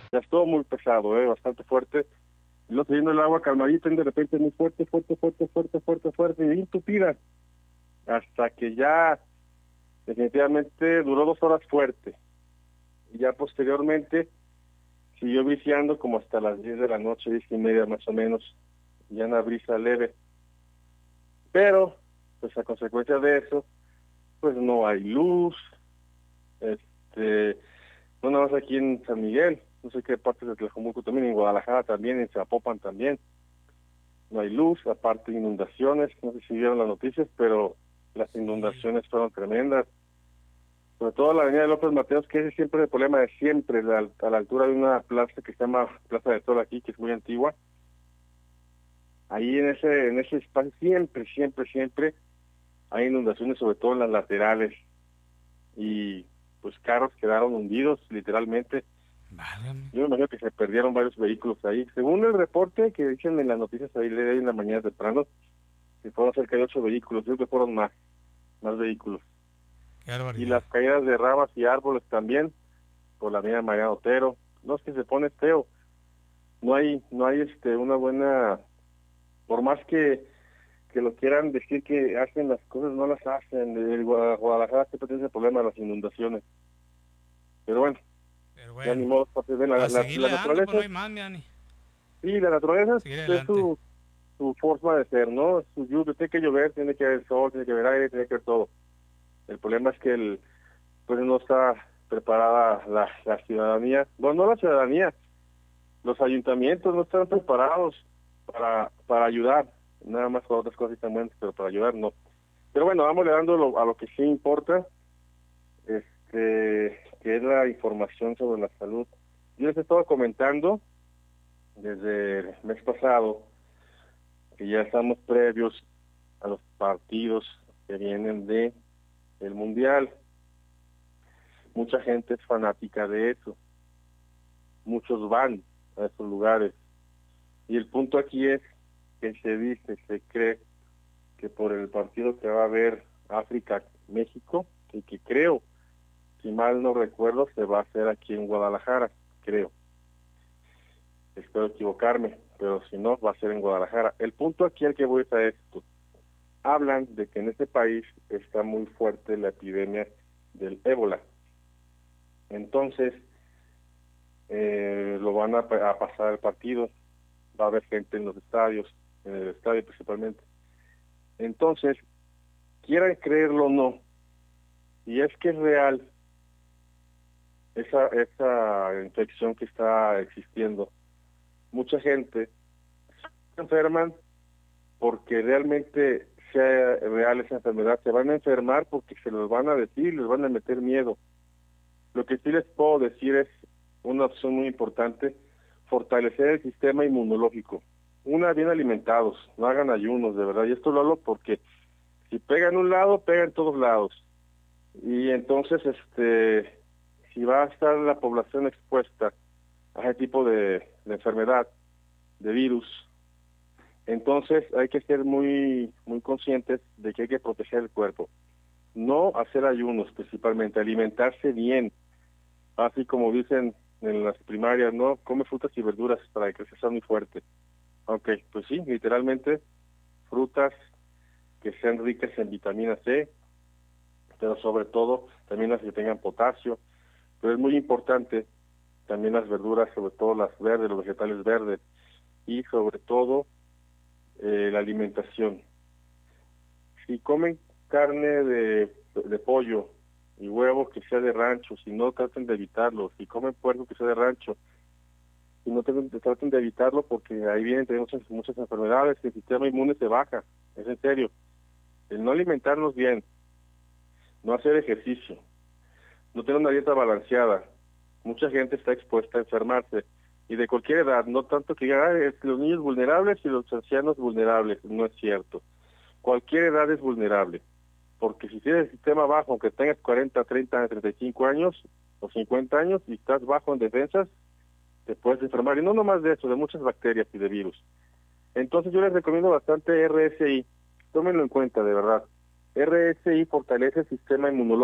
Ya es todo muy pesado, bastante fuerte. Y luego teniendo el agua calmadita y de repente muy fuerte, fuerte, fuerte, fuerte, fuerte, fuerte, y bien tupida. Hasta que ya definitivamente duró 2 horas fuerte. Y ya posteriormente siguió viciando como hasta las 10 de la noche, 10:30 más o menos, ya una brisa leve. Pero, pues a consecuencia de eso, pues no hay luz, este, no nada más aquí en San Miguel, no sé qué partes de Tlajomulco también, en Guadalajara también, en Zapopan también, no hay luz, aparte inundaciones, no sé si vieron las noticias, pero las Sí, inundaciones fueron tremendas, sobre todo la avenida de López Mateos, que ese es siempre el problema de siempre, a la altura de una plaza que se llama Plaza de Toro aquí, que es muy antigua. Ahí en ese espacio siempre, siempre, siempre hay inundaciones, sobre todo en las laterales, y pues carros quedaron hundidos literalmente. válgame. Yo me imagino que se perdieron varios vehículos ahí. Según el reporte que dicen en las noticias ahí leí en la mañana temprano, que fueron cerca de 8 vehículos, creo que fueron más vehículos. Qué Y barbaridad. las caídas de ramas y árboles también, por la avenida Mariano Otero. No, es que se pone feo. No hay una buena, por más que lo quieran decir que hacen las cosas, no las hacen. El Guadalajara siempre tiene ese problema de las inundaciones. Pero bueno, Pero ya ni bueno, modo, parte de a la seguirle dando, pues no naturaleza. hay más, mi Ani. Sí, la naturaleza Seguir es adelante. su forma de ser, ¿no? Su lluvia, tiene que llover, tiene que haber sol, tiene que haber aire, tiene que haber todo. El problema es que pues no está preparada la ciudadanía, bueno, no la ciudadanía, los ayuntamientos no están preparados para ayudar, nada más con otras cosas están buenas, pero para ayudar no. Pero bueno, vamos le dando a lo que sí importa, que es la información sobre la salud. Yo les he estado comentando desde el mes pasado que ya estamos previos a los partidos que vienen de el Mundial. Mucha gente es fanática de eso, muchos van a esos lugares. Y el punto aquí es que se dice, se cree que por el partido que va a haber África-México, que creo, si mal no recuerdo, se va a hacer aquí en Guadalajara, creo. Espero equivocarme, pero si no, va a ser en Guadalajara. El punto aquí al que voy es a esto. Hablan de que en este país está muy fuerte la epidemia del ébola. Entonces, lo van a pasar al partido, va a haber gente en los estadios, en el estadio principalmente. Entonces, quieran creerlo o no, y es que es real esa infección que está existiendo, mucha gente se enferman porque realmente sea real esa enfermedad, se van a enfermar porque se los van a decir, les van a meter miedo. Lo que sí les puedo decir es una opción muy importante, fortalecer el sistema inmunológico. Una, bien alimentados, no hagan ayunos, de verdad. Y esto lo hablo porque si pega en un lado, pega en todos lados. Y entonces, si va a estar la población expuesta a ese tipo de enfermedad, de virus, entonces hay que ser muy, muy conscientes de que hay que proteger el cuerpo. No hacer ayunos principalmente, alimentarse bien, así como dicen en las primarias, ¿no? Come frutas y verduras para que seas muy fuerte. Ok, pues sí, literalmente frutas que sean ricas en vitamina C, pero sobre todo también las que tengan potasio. Pero es muy importante también las verduras, sobre todo las verdes, los vegetales verdes, y sobre todo la alimentación. Si comen carne de pollo y huevo que sea de rancho, si no traten de evitarlo. Si comen puerco que sea de rancho, y no traten de evitarlo porque ahí vienen tenemos muchas enfermedades, el sistema inmune se baja, es en serio. El no alimentarnos bien, no hacer ejercicio, no tener una dieta balanceada, mucha gente está expuesta a enfermarse, y de cualquier edad, no tanto que digan, "Ay, es que los niños vulnerables y los ancianos vulnerables", no es cierto. Cualquier edad es vulnerable, porque si tienes el sistema bajo, aunque tengas 40, 30, 35 años o 50 años y estás bajo en defensas, te puedes enfermar, y no nomás de eso, de muchas bacterias y de virus. Entonces yo les recomiendo bastante RSI, tómenlo en cuenta, de verdad. RSI fortalece el sistema inmunológico.